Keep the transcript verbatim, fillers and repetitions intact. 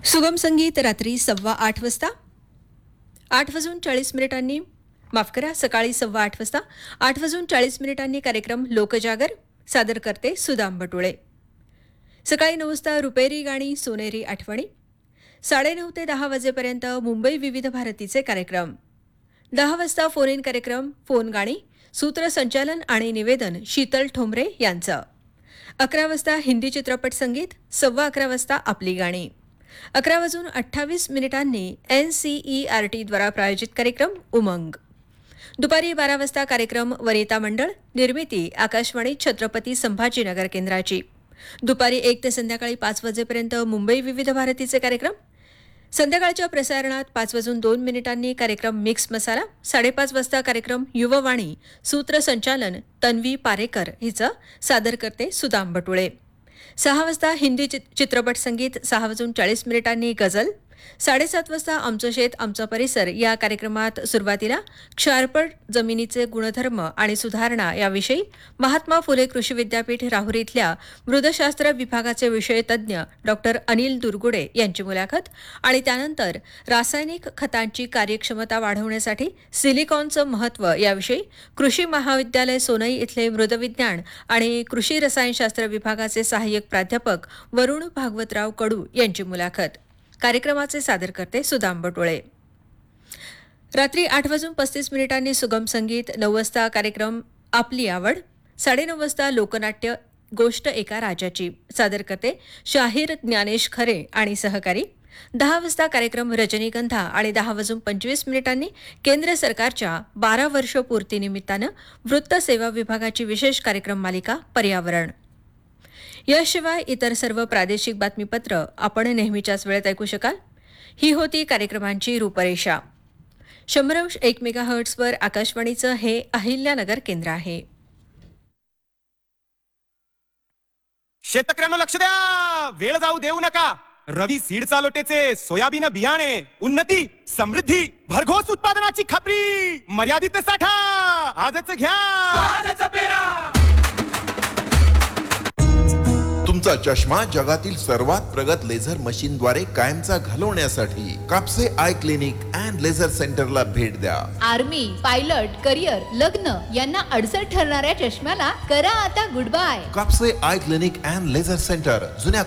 सुगम संगीत रात्री सव्वा आठ वाजता आठ वाजून चाळीस मिनिटांनी माफ करा सकाळी सव्वा आठ वाजता आठ वाजून चाळीस मिनिटांनी कार्यक्रम लोकजागर सादर करते सुदाम बटुळे. सकाळी नऊ वाजता रुपेरी गाणी सोनेरी आठवणी. साडेनऊ ते दहा वाजेपर्यंत मुंबई विविध भारतीचे कार्यक्रम. दहा वाजता फोन इन कार्यक्रम फोन गाणी सूत्रसंचालन आणि निवेदन शीतल ठोंबरे यांचं. अकरा वाजता हिंदी चित्रपट संगीत. सव्वा अकरा वाजता आपली गाणी. अकरा वाजून अठ्ठावीस मिनिटांनी एन सी ई आर टीद्वारा प्रायोजित कार्यक्रम उमंग. दुपारी बारा वाजता कार्यक्रम वनिता मंडळ. निर्मिती आकाशवाणी छत्रपती संभाजीनगर केंद्राची. दुपारी एक ते संध्याकाळी पाच वाजेपर्यंत मुंबई विविध भारतीचे कार्यक्रम. संध्याकाळच्या प्रसारणात पाच वाजून दोन मिनिटांनी कार्यक्रम मिक्स मसाला. साडेपाच वाजता कार्यक्रम युववाणी सूत्रसंचालन तन्वी पारेकर हिचं सादर करते सुदाम बटुळे. सहा वाजता हिंदी चित्रपट संगीत. सहा वाजून चाळीस मिनिटांनी गझल. साडेसात वाजता आमचं शेत आमचा परिसर या कार्यक्रमात सुरुवातीला क्षारपड जमिनीचे गुणधर्म आणि सुधारणा याविषयी महात्मा फुले कृषी विद्यापीठ राहुरी इथल्या मृदशास्त्र विभागाचे विषय तज्ज्ञ डॉक्टर अनिल दुर्गुडे यांची मुलाखत आणि त्यानंतर रासायनिक खतांची कार्यक्षमता वाढवण्यासाठी सिलिकॉनचं महत्त्व याविषयी कृषी महाविद्यालय सोनई इथले मृदविज्ञान आणि कृषी रसायनशास्त्र विभागाचे सहाय्यक प्राध्यापक वरुण भागवतराव कडू यांची मुलाखत. कार्यक्रमाचे सादर करते सुदाम बटुळे. रात्री आठ वाजून पस्तीस मिनिटांनी सुगम संगीत. नऊ वाजता कार्यक्रम आपली आवड. साडेनऊ वाजता लोकनाट्य गोष्ट एका राजाची सादर करते शाहीर ज्ञानेश खरे आणि सहकारी. दहा वाजता कार्यक्रम रजनीगंधा आणि दहा वाजून पंचवीस मिनिटांनी केंद्र सरकारच्या बारा वर्ष पूर्तीनिमित्तानं वृत्त सेवा विभागाची विशेष कार्यक्रम मालिका पर्यावरण. याशिवाय इतर सर्व प्रादेशिक बातमीपत्र आपण नेहमीच्याच वेळेत ऐकू शकाल. ही होती कार्यक्रमांची रूपरेषा. शंभर एक मेगाहर्ट्सवर आकाशवाणीचं हे अहिल्यानगर केंद्र आहे. शेतकऱ्यांना लक्ष द्या, वेळ जाऊ देऊ नका. रवी सीड चालोटेचे सोयाबीन बियाणे उन्नती समृद्धी भरघोस उत्पादनाची खात्री मर्यादित साठा आजच घ्या. आजच पेरा. तुमचा चष्मा जगातील सर्वात प्रगत लेझर मशीनद्वारे कायमचा घालवण्यासाठी Kapse eye clinic and laser सेंटरला भेट द्या. आर्मी, पायलट, करिअर, लग्न यांना अडचण ठरणाऱ्या चष्म्याला करा आता good bye. Kapse eye clinic and laser centre जुन्या